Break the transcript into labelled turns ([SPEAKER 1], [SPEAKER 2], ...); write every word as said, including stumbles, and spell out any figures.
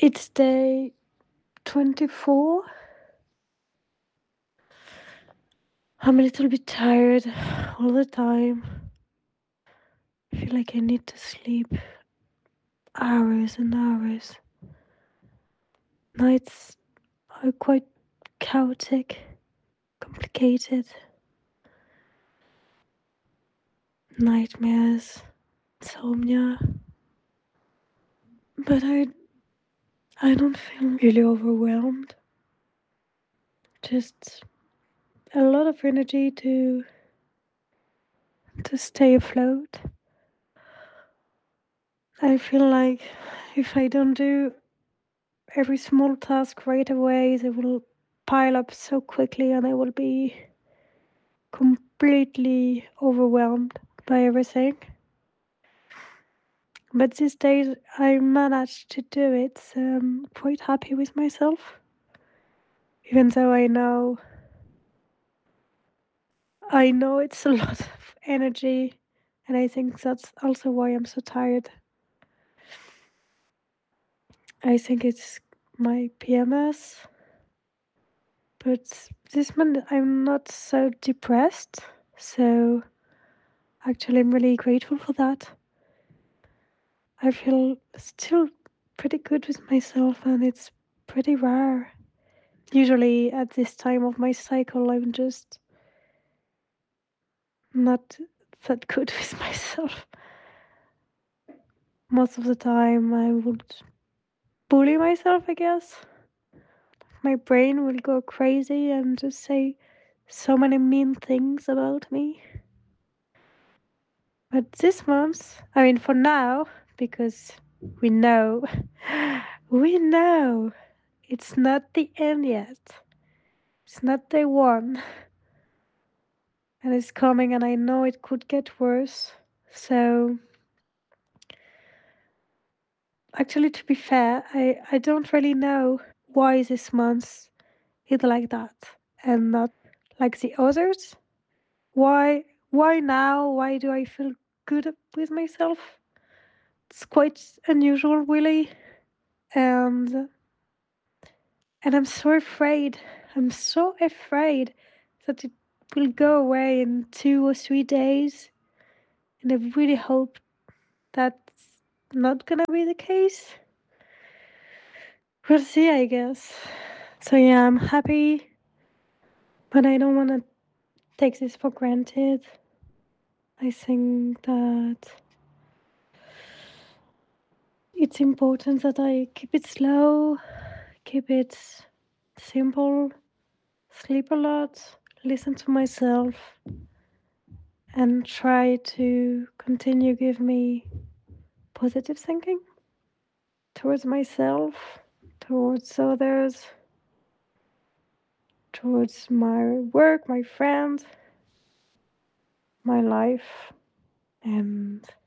[SPEAKER 1] It's day twenty-four. I'm a little bit tired all the time. I feel like I need to sleep hours and hours. Nights are quite chaotic, complicated. Nightmares, insomnia. But I I don't feel really overwhelmed. Just a lot of energy to to stay afloat. I feel like if I don't do every small task right away, they will pile up so quickly and I will be completely overwhelmed by everything. But these days I managed to do it, so I'm quite happy with myself. Even though I know I know it's a lot of energy, and I think that's also why I'm so tired. I think it's my P M S, but this month I'm not so depressed, so actually I'm really grateful for that. I feel still pretty good with myself, and it's pretty rare. Usually at this time of my cycle, I'm just not that good with myself. Most of the time, I would bully myself, I guess. My brain will go crazy and just say so many mean things about me. But this month, I mean, for now, because we know, we know it's not the end yet. It's not day one. And it's coming, and I know it could get worse. So, actually, to be fair, I, I don't really know why this month is like that and not like the others. Why why now? Why do I feel good with myself? It's quite unusual, really. And and I'm so afraid. I'm so afraid that it will go away in two or three days. And I really hope that's not gonna be the case. We'll see, I guess. So yeah, I'm happy, but I don't wanna take this for granted. I think that it's important that I keep it slow, keep it simple, sleep a lot, listen to myself, and try to continue give me positive thinking towards myself, towards others, towards my work, my friends, my life, and